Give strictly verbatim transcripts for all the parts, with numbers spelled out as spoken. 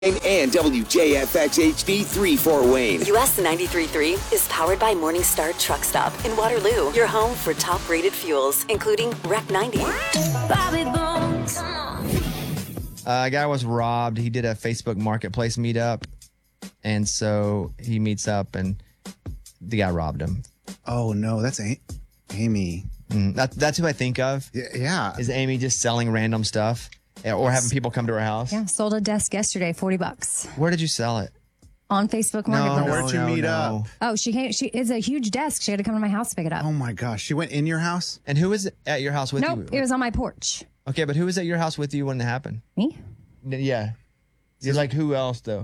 And W J F X H D three Fort Wayne. U S ninety-three point three is powered by Morningstar Truck Stop in Waterloo. Your home for top-rated fuels, including Rec ninety. Bobby Bones. Uh, a guy was robbed. He did a Facebook Marketplace meetup. And so he meets up and the guy robbed him. Oh, no. That's a- Amy. Mm, that, that's who I think of. Yeah. Is Amy just selling random stuff? Or having people come to her house? Yeah, sold a desk yesterday, forty bucks. Where did you sell it? On Facebook No, Marketplace. no, Where'd you no, meet no. up? Oh, she came. She is a huge desk. She had to come to my house to pick it up. Oh, my gosh. She went in your house? And who was at your house with nope, you? it was on my porch. Okay, but who was at your house with you when it happened? Me? N- Yeah. You're like, who else, though?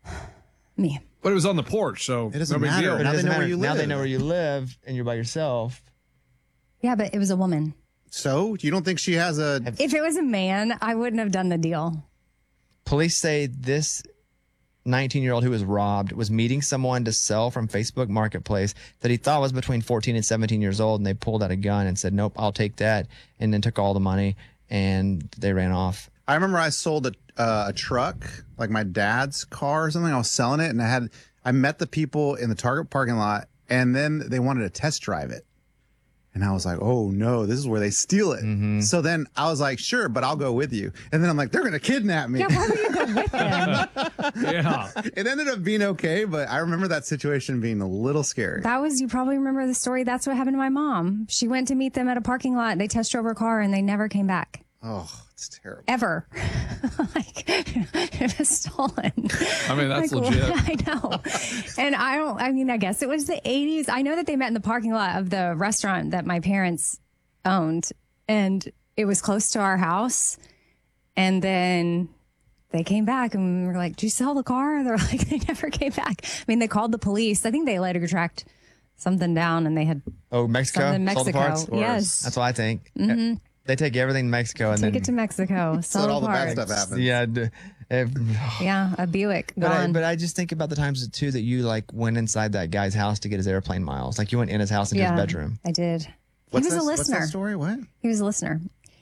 Me. But it was on the porch, so It doesn't no big matter. deal. But it Now they doesn't know where matter. you Now they live. know where you live and you're by yourself. Yeah, but it was a woman. So? You don't think she has a... If it was a man, I wouldn't have done the deal. Police say this nineteen-year-old who was robbed was meeting someone to sell from Facebook Marketplace that he thought was between fourteen and seventeen years old, and they pulled out a gun and said, nope, I'll take that, and then took all the money, and they ran off. I remember I sold a, uh, a truck, like my dad's car or something. I was selling it, and I had I met the people in the Target parking lot, and then they wanted to test drive it. And I was like, oh, no, this is where they steal it. Mm-hmm. So then I was like, sure, but I'll go with you. And then I'm like, they're going to kidnap me. Yeah, why would you go with them? Yeah. It ended up being okay, but I remember that situation being a little scary. That was, you probably remember the story. That's what happened to my mom. She went to meet them at a parking lot. They test drove her car and they never came back. Oh, it's terrible. Ever. Like, it was stolen. I mean, that's Like, legit. I know. And I don't, I mean, I guess it was the eighties. I know that they met in the parking lot of the restaurant that my parents owned, and it was close to our house. And then they came back and we were like, did you sell the car? They're like, they never came back. I mean, they called the police. I think they later tracked something down and they had Oh, Mexico? something in Sold the Mexico. parts? Yes. That's what I think. Mm-hmm. They take everything to Mexico and Take then it to Mexico. So Sell all the parts. bad stuff happens. yeah. d- if- Yeah, a Buick But I, gone. but I just think about the times too that you like went inside that guy's house to get his airplane miles. Like you went in his house into yeah, his bedroom. I did. What's he was this- a What's listener. that story? What? He was a listener.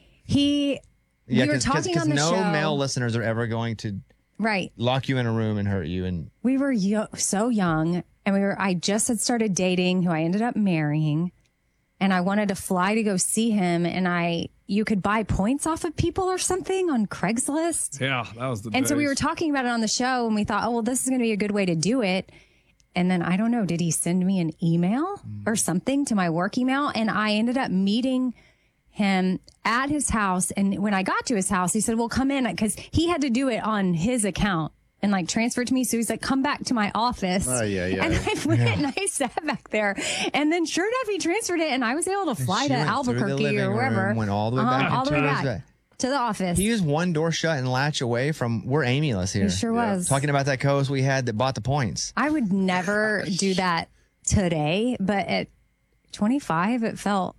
He. Yeah, we were because talking on the no show. male listeners are ever going to Right. lock you in a room and hurt you. And We were yo- so young, and we were. I just had started dating, who I ended up marrying, and I wanted to fly to go see him. And I, you could buy points off of people or something on Craigslist. Yeah, that was the And so we days. were talking about it on the show, and we thought, oh well, this is going to be a good way to do it. And then I don't know, did he send me an email or something to my work email? And I ended up meeting him at his house. And when I got to his house, he said, well, come in, because he had to do it on his account and like transfer it to me. So he's like, come back to my office. Oh, yeah, yeah, And yeah. I went and I sat back there. And then sure enough, he transferred it. And I was able to fly she to went through the Albuquerque living or wherever. room, went all the way Uh-huh, back all the way into his back bed. to the office. he was one door shut and latch away from we're Amy-less here. He sure was. Talking about that co-host we had that bought the points. I would never do that today, but at twenty-five, it felt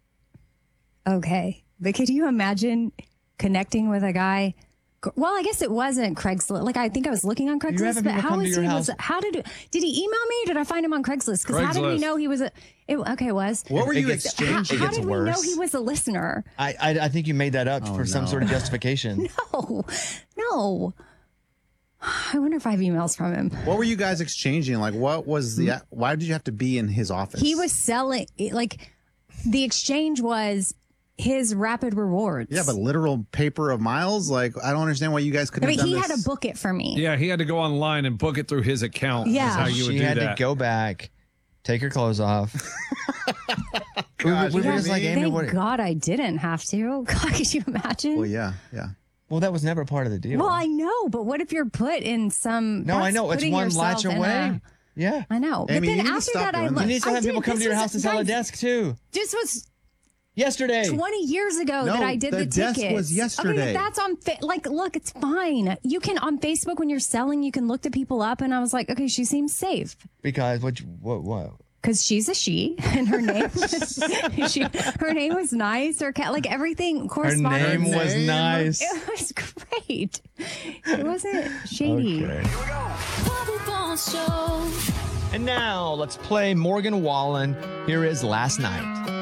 okay. But could you imagine connecting with a guy? Well, I guess it wasn't Craigslist. Like, I think I was looking on Craigslist, having but people how come to was your he? house- Was, how did did he email me? Or did I find him on Craigslist? Because how did we Craigslist. know he was a? It, okay, it was. What were It you gets- How, exchanging? how gets did we know worse. he was a listener? I I, I think you made that up Oh, for some no. sort of justification. No, no. I wonder if I have emails from him. What were you guys exchanging? Like, what was the? Why did you have to be in his office? He was selling, like, the exchange was his rapid rewards. Yeah, but literal paper of miles. Like, I don't understand why you guys I couldn't. mean, have he done had this. to book it for me. Yeah, he had to go online and book it through his account. Yeah. That's how you would she do had that. to go back, take her clothes off. we, Gosh, we were just like, Amy. Amy, Thank what? God I didn't have to. God, could you imagine? Well, Well, yeah, yeah. Well, that was never part of the deal. I know, but what if you're put in some? no, I that's know. It's putting one yourself latch in away. a- yeah. I know, Amy, but you then need to after stop that, I doing looked. that. You need to I have people did. come to This your was- house to sell a guys, desk too. This was Yesterday. twenty years ago No, that I did the the, desk tickets. was Okay, yesterday. but that's on fa- like look, it's fine. You can on Facebook when you're selling, you can look the people up, and I was like, okay, she seems safe. Because what? you- What? What? Because she's a she, and her name, she, her name was nice, or cat, like everything Her corresponded. name was name? nice. It was great. It wasn't shady. Okay. Bobby Bones Show. And now let's play Morgan Wallen. Here is Last Night.